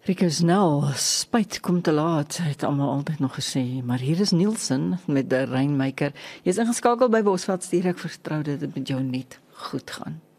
Because nou, spyt kom te laat, het almal altyd nog gesê. Maar hier is Nielsen met die Reinmaker. Jy is ingeskakel by Bosveld stuur. Ek vertrou dit met jou net goed gaan.